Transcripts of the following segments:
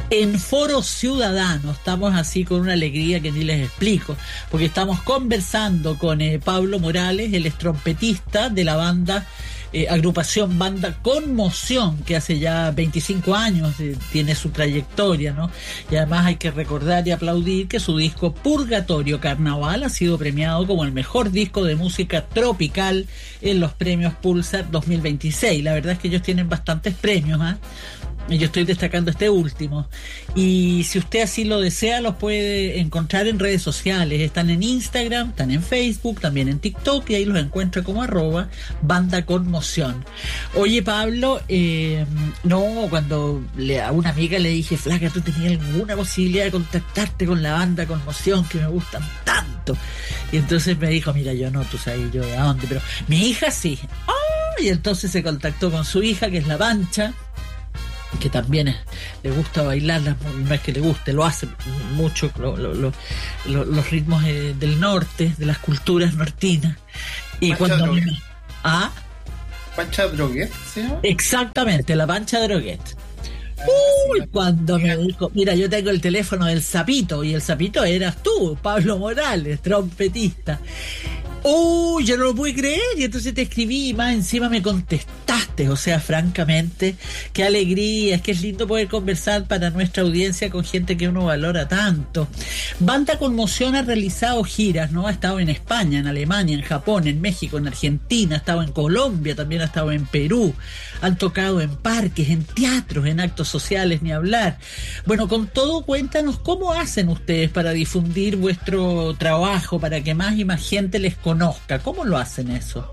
En Foro Ciudadano. Estamos así con una alegría que ni les explico, porque estamos conversando con Pablo Morales, él es trompetista de la banda, agrupación Banda Conmoción, que hace ya 25 años tiene su trayectoria, ¿no? Y además hay que recordar y aplaudir que su disco Purgatorio Carnaval ha sido premiado como el mejor disco de música tropical en los premios Pulsar 2026. La verdad es que ellos tienen bastantes premios, ¿eh? Yo estoy destacando este último. Y si usted así lo desea, los puede encontrar en redes sociales. Están en Instagram, están en Facebook, también en TikTok, y ahí los encuentra como @Banda Conmoción. Oye, Pablo, cuando a una amiga le dije, flaca, ¿tú tenías alguna posibilidad de contactarte con la Banda Conmoción, que me gustan tanto? Y entonces me dijo, mira, yo no, tú sabes yo de dónde, pero mi hija sí. ¡Oh! Y entonces se contactó con su hija, que es la Pancha, que también le gusta bailar, no es que le guste, lo hace mucho, los ritmos del norte, de las culturas nortinas. Y Pancha cuando Droguet. Pancha Droguet, ¿sí? Exactamente, la Pancha Droguet. Uy, cuando me dijo, mira, yo tengo el teléfono del Sapito, y el Sapito eras tú, Pablo Morales, trompetista. Uy, yo no lo pude creer, y entonces te escribí y más encima me contestaste. O sea, francamente, qué alegría, es que es lindo poder conversar para nuestra audiencia con gente que uno valora tanto. Banda Conmoción ha realizado giras, ¿no? Ha estado en España, en Alemania, en Japón, en México, en Argentina, ha estado en Colombia, también ha estado en Perú, han tocado en parques, en teatros, en actos sociales, ni hablar. Bueno, con todo, cuéntanos cómo hacen ustedes para difundir vuestro trabajo, para que más y más gente les conozca. ¿Cómo lo hacen eso?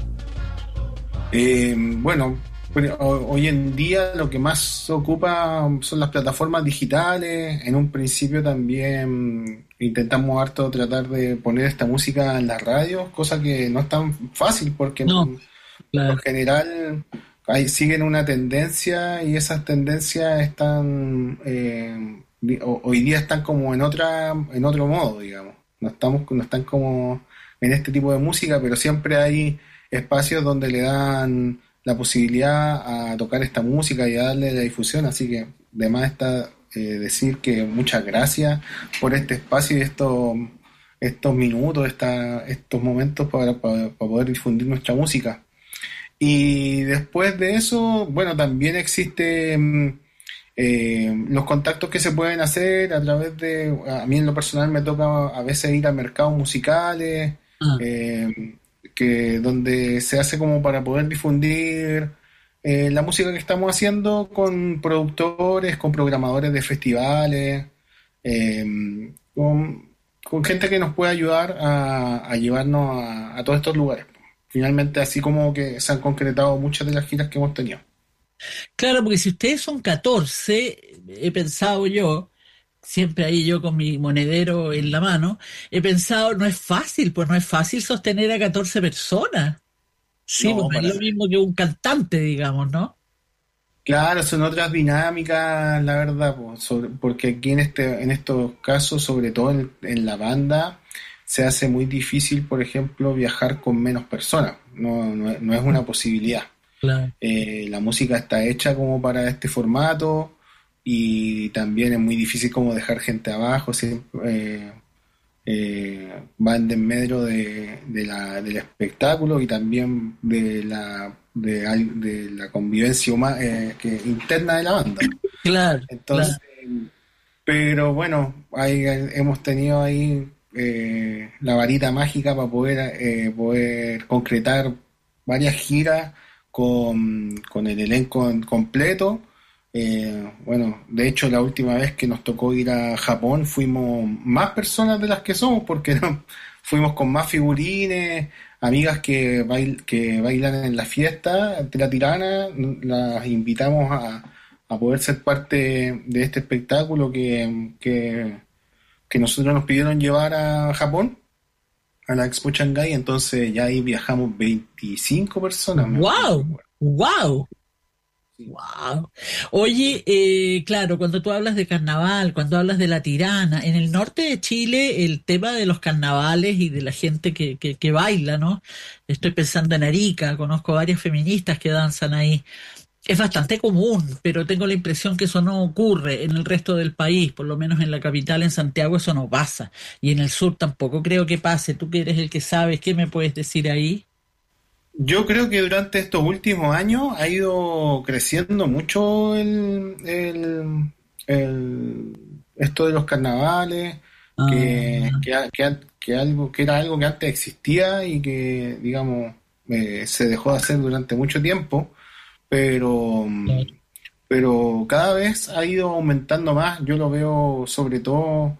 Bueno, hoy en día lo que más ocupa son las plataformas digitales. En un principio también intentamos harto tratar de poner esta música en las radios, cosa que no es tan fácil porque No, claro. por general siguen una tendencia, y esas tendencias están hoy día están como en otro modo, digamos. No están como en este tipo de música, pero siempre hay espacios donde le dan la posibilidad a tocar esta música y a darle la difusión, así que de más está decir que muchas gracias por este espacio y estos minutos, estos momentos para poder difundir nuestra música. Y después de eso, bueno, también existen los contactos que se pueden hacer a través a mí en lo personal me toca a veces ir a mercados musicales, donde se hace como para poder difundir la música que estamos haciendo con productores, con programadores de festivales, con gente que nos puede ayudar a llevarnos a todos estos lugares. Finalmente, así como que se han concretado muchas de las giras que hemos tenido. Claro, porque si ustedes son 14, he pensado yo, siempre ahí yo con mi monedero en la mano, he pensado, no es fácil, pues no es fácil sostener a 14 personas. Sí, No, pues no es lo mismo que un cantante, digamos, ¿no? claro, son otras dinámicas, la verdad, porque aquí en estos casos, sobre todo en la banda, se hace muy difícil, por ejemplo, viajar con menos personas. No es una posibilidad. Claro. La música está hecha como para este formato, y también es muy difícil como dejar gente abajo, siempre, van de en medio del espectáculo y también de la convivencia interna de la banda. Claro, Entonces, claro. pero bueno, hemos tenido ahí la varita mágica para poder concretar varias giras con el elenco completo. Bueno, de hecho la última vez que nos tocó ir a Japón fuimos más personas de las que somos, porque fuimos con más figurines, amigas que bailan en la fiesta de la Tirana. Las invitamos a poder ser parte de este espectáculo que nosotros nos pidieron llevar a Japón, a la Expo Shanghái. Entonces ya ahí viajamos 25 personas. ¡Wow! ¡Wow! Sí. Wow. Oye, claro, cuando tú hablas de carnaval, cuando hablas de la Tirana, en el norte de Chile el tema de los carnavales y de la gente que baila, ¿no? Estoy pensando en Arica, conozco varias feministas que danzan ahí. Es bastante común, pero tengo la impresión que eso no ocurre en el resto del país, por lo menos en la capital, en Santiago, eso no pasa. Y en el sur tampoco creo que pase. Tú que eres el que sabes, ¿qué me puedes decir ahí? Yo creo que durante estos últimos años ha ido creciendo mucho esto de los carnavales, Ah, que era algo que antes existía y que, digamos, se dejó de hacer durante mucho tiempo, pero, claro. pero cada vez ha ido aumentando más. Yo lo veo sobre todo,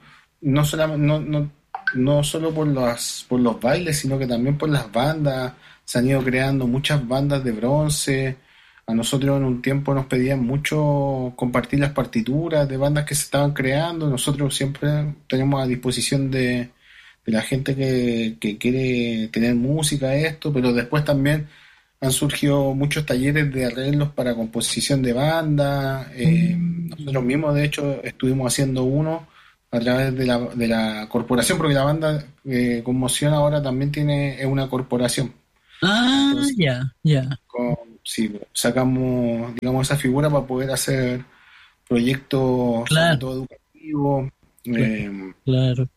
no solo por los bailes, sino que también por las bandas. Se han ido creando muchas bandas de bronce. A nosotros en un tiempo nos pedían mucho compartir las partituras de bandas que se estaban creando. Nosotros siempre tenemos a disposición de la gente que quiere tener música, esto, pero después también han surgido muchos talleres de arreglos para composición de banda. Nosotros Mm. mismos, de hecho, estuvimos haciendo uno a través de la corporación, porque la banda Conmoción ahora también es una corporación. Ah, Entonces, ya, ya, sí, sacamos, digamos, esa figura para poder hacer proyectos, sobre claro, todo educativos. claro, eh, claro.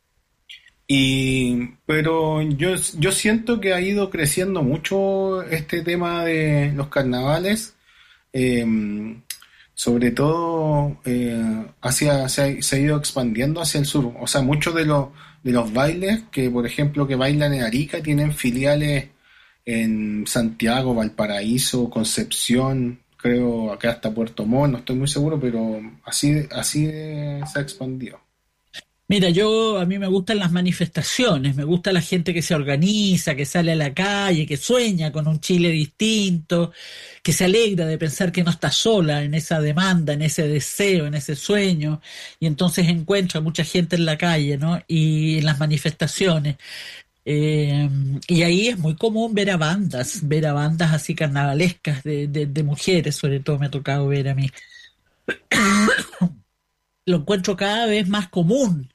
pero yo siento que ha ido creciendo mucho este tema de los carnavales, eh, sobre todo se ha ido expandiendo hacia el sur. O sea, muchos de los bailes que, por ejemplo, que bailan en Arica tienen filiales en Santiago, Valparaíso, Concepción, creo acá hasta Puerto Montt, no estoy muy seguro, pero se ha expandido. Mira, a mí me gustan las manifestaciones, me gusta la gente que se organiza, que sale a la calle, que sueña con un Chile distinto, que se alegra de pensar que no está sola en esa demanda, en ese deseo, en ese sueño, y entonces encuentra mucha gente en la calle, ¿no? Y en las manifestaciones. Eh, y ahí es muy común ver a bandas así carnavalescas de mujeres, sobre todo me ha tocado ver a mí. Lo encuentro cada vez más común,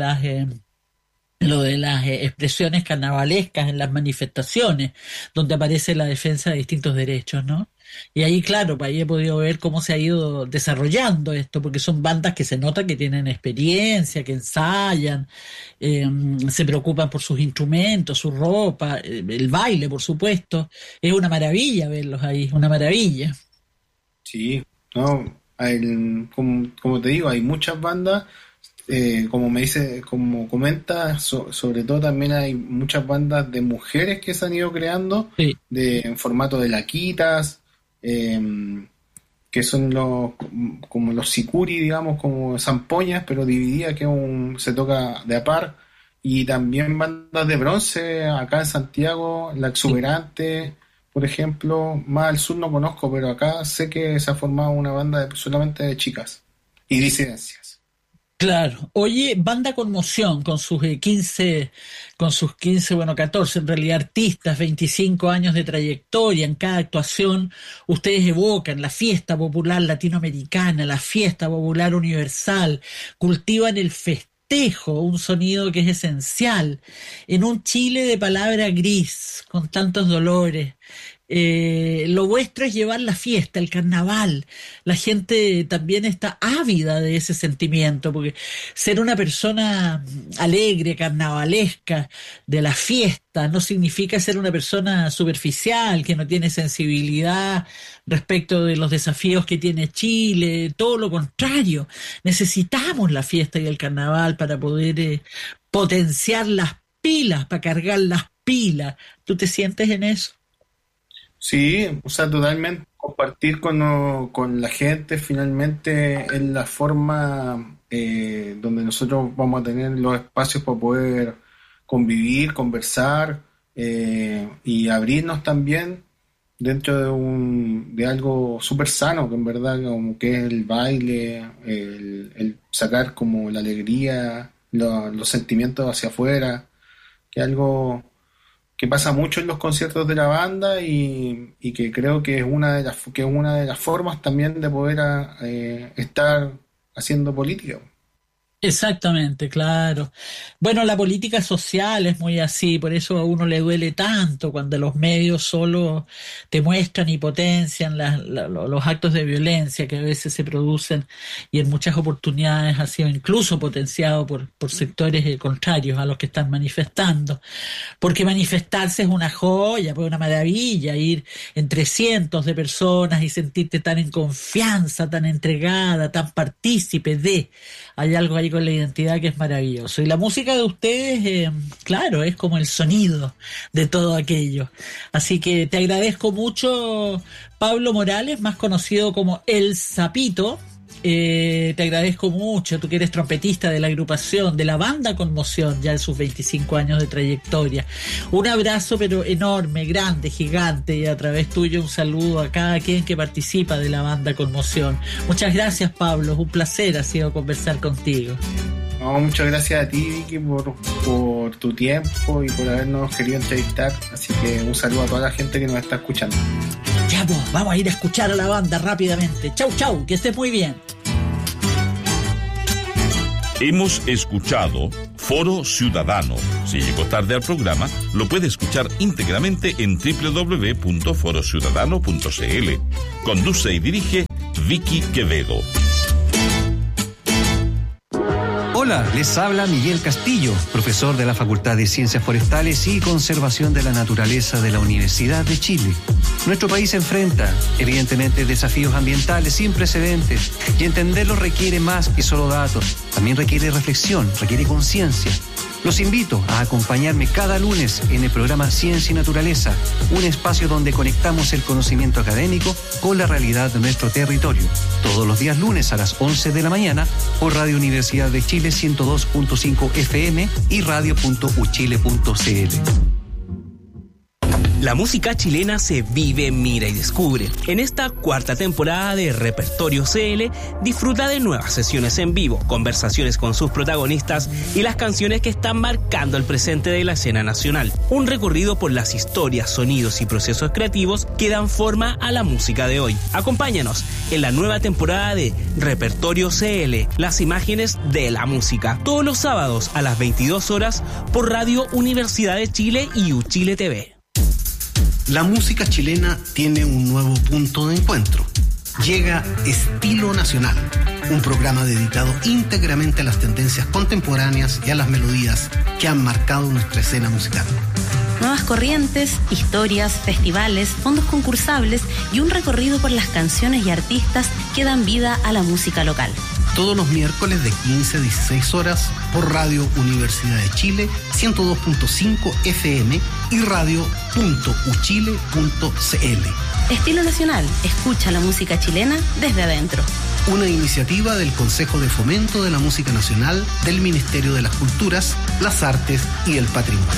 lo de las expresiones carnavalescas en las manifestaciones, donde aparece la defensa de distintos derechos, ¿no? Y ahí, claro, pues ahí he podido ver cómo se ha ido desarrollando esto, porque son bandas que se nota que tienen experiencia, que ensayan, eh, se preocupan por sus instrumentos, su ropa, el baile, por supuesto. Es una maravilla verlos ahí, una maravilla. Sí, no, como te digo, hay muchas bandas, como comenta, sobre todo también hay muchas bandas de mujeres que se han ido creando Sí, en formato de laquitas, eh, que son como los sicuri, digamos, como zampoñas, pero divididas, se toca de a par, y también bandas de bronce acá en Santiago, La sí. Exuberante, por ejemplo. Más al sur no conozco, pero acá sé que se ha formado una banda solamente de chicas y disidencias. Claro. Oye, Banda Conmoción, con sus 15, bueno, 14 en realidad artistas, 25 años de trayectoria, en cada actuación ustedes evocan la fiesta popular latinoamericana, la fiesta popular universal, cultivan el festejo, un sonido que es esencial, en un Chile de palabra gris, con tantos dolores. Lo vuestro es llevar la fiesta, el carnaval. La gente también está ávida de ese sentimiento, porque ser una persona alegre, carnavalesca, de la fiesta, no significa ser una persona superficial, que no tiene sensibilidad respecto de los desafíos que tiene Chile. Todo lo contrario, necesitamos la fiesta y el carnaval para poder potenciar las pilas, para cargar las pilas. ¿Tú te sientes en eso? Sí, o sea, totalmente compartir con la gente finalmente es la forma donde nosotros vamos a tener los espacios para poder convivir, conversar y abrirnos también dentro de algo súper sano, que en verdad como que es el baile, el sacar como la alegría, los sentimientos hacia afuera, que es algo que pasa mucho en los conciertos de la banda y que creo que es que es una de las formas también de poder estar haciendo política. Exactamente, claro. Bueno, la política social es muy así, por eso a uno le duele tanto cuando los medios solo te muestran y potencian los actos de violencia que a veces se producen y en muchas oportunidades ha sido incluso potenciado por sectores contrarios a los que están manifestando. Porque manifestarse es una joya, pues una maravilla, ir entre cientos de personas y sentirte tan en confianza, tan entregada, tan partícipe de... Hay algo ahí con la identidad que es maravilloso. Y la música de ustedes, claro, es como el sonido de todo aquello. Así que te agradezco mucho, Pablo Morales, más conocido como El Sapito. Te agradezco mucho, tú que eres trompetista de la agrupación, de la banda Conmoción, ya en sus 25 años de trayectoria. Un abrazo pero enorme, grande, gigante, y a través tuyo un saludo a cada quien que participa de la banda Conmoción. Muchas gracias, Pablo, es un placer ha sido conversar contigo. No, muchas gracias a ti, Vicky, por tu tiempo y por habernos querido entrevistar. Así que un saludo a toda la gente que nos está escuchando. Ya vos, vamos a ir a escuchar a la banda rápidamente. Chau, chau, que estés muy bien. Hemos escuchado Foro Ciudadano. Si llegó tarde al programa, lo puede escuchar íntegramente en www.forociudadano.cl. Conduce y dirige Vicky Quevedo. Hola, les habla Miguel Castillo, profesor de la Facultad de Ciencias Forestales y Conservación de la Naturaleza de la Universidad de Chile. Nuestro país enfrenta, evidentemente, desafíos ambientales sin precedentes y entenderlos requiere más que solo datos. También requiere reflexión, requiere conciencia. Los invito a acompañarme cada lunes en el programa Ciencia y Naturaleza, un espacio donde conectamos el conocimiento académico con la realidad de nuestro territorio. Todos los días lunes a las 11 de la mañana por Radio Universidad de Chile 102.5 FM y radio.uchile.cl. La música chilena se vive, mira y descubre. En esta cuarta temporada de Repertorio CL, disfruta de nuevas sesiones en vivo, conversaciones con sus protagonistas y las canciones que están marcando el presente de la escena nacional. Un recorrido por las historias, sonidos y procesos creativos que dan forma a la música de hoy. Acompáñanos en la nueva temporada de Repertorio CL, las imágenes de la música. Todos los sábados a las 22 horas por Radio Universidad de Chile y Uchile TV. La música chilena tiene un nuevo punto de encuentro. Llega Estilo Nacional, un programa dedicado íntegramente a las tendencias contemporáneas y a las melodías que han marcado nuestra escena musical. Nuevas corrientes, historias, festivales, fondos concursables y un recorrido por las canciones y artistas que dan vida a la música local. Todos los miércoles de 15 a 16 horas por Radio Universidad de Chile 102.5 FM y radio.uchile.cl. Estilo Nacional, escucha la música chilena desde adentro. Una iniciativa del Consejo de Fomento de la Música Nacional del Ministerio de las Culturas, las Artes y el Patrimonio.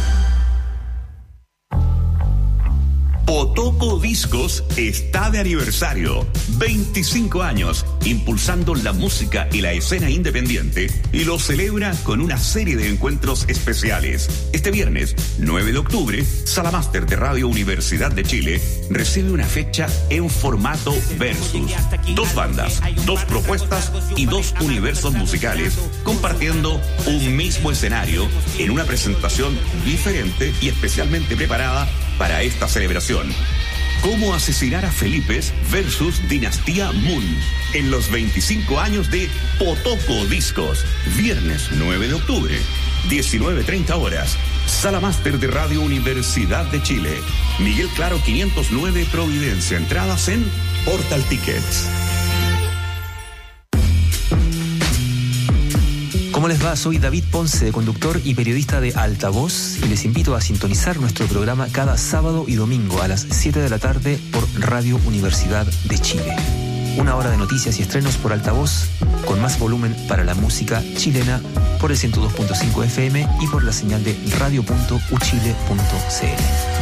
Potoco Discos está de aniversario. 25 años impulsando la música y la escena independiente, y lo celebra con una serie de encuentros especiales. Este viernes 9 de octubre, Sala Máster de Radio Universidad de Chile recibe una fecha en formato versus. 2 bandas, 2 propuestas y 2 universos musicales compartiendo un mismo escenario en una presentación diferente y especialmente preparada para esta celebración. Cómo asesinar a Felipes versus Dinastía Moon en los 25 años de Potoco Discos. Viernes 9 de octubre, 19:30 horas. Sala Máster de Radio Universidad de Chile. Miguel Claro 509 Providencia. Entradas en Portal Tickets. ¿Cómo les va? Soy David Ponce, conductor y periodista de Altavoz, y les invito a sintonizar nuestro programa cada sábado y domingo a las 7 de la tarde por Radio Universidad de Chile. Una hora de noticias y estrenos por Altavoz, con más volumen para la música chilena por el 102.5 FM y por la señal de radio.uchile.cl.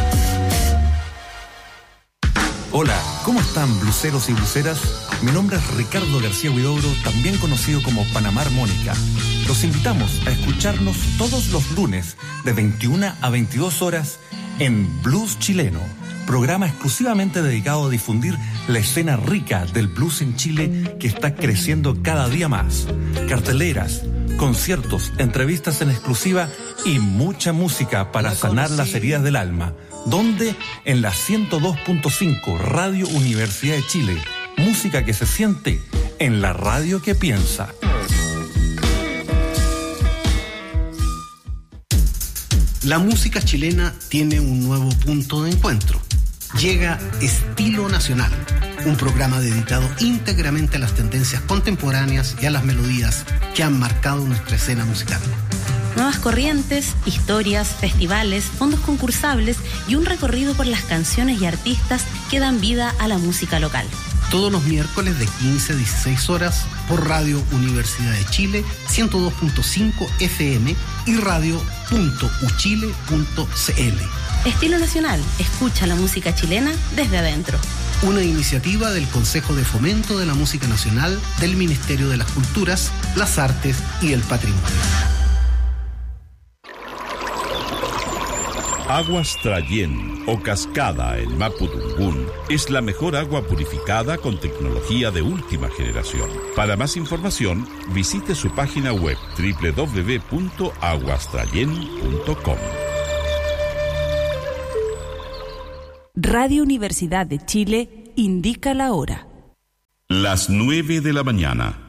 Hola, ¿cómo están, bluseros y bluseras? Mi nombre es Ricardo García Huidobro, también conocido como Panamá Armónica. Los invitamos a escucharnos todos los lunes de 21 a 22 horas en Blues Chileno, programa exclusivamente dedicado a difundir la escena rica del blues en Chile que está creciendo cada día más. Carteleras, conciertos, entrevistas en exclusiva y mucha música para sanar las heridas del alma. ¿Dónde? En la 102.5 Radio Universidad de Chile. Música que se siente en la radio que piensa. La música chilena tiene un nuevo punto de encuentro. Llega Estilo Nacional, un programa dedicado íntegramente a las tendencias contemporáneas y a las melodías que han marcado nuestra escena musical. Nuevas corrientes, historias, festivales, fondos concursables y un recorrido por las canciones y artistas que dan vida a la música local. Todos los miércoles de 15 a 16 horas por Radio Universidad de Chile, 102.5 FM y radio.uchile.cl. Estilo Nacional, escucha la música chilena desde adentro. Una iniciativa del Consejo de Fomento de la Música Nacional del Ministerio de las Culturas, las Artes y el Patrimonio. Aguas Trayén o Cascada en Mapudungún es la mejor agua purificada con tecnología de última generación. Para más información, visite su página web www.aguastrayen.com. Radio Universidad de Chile indica la hora. Las 9 de la mañana.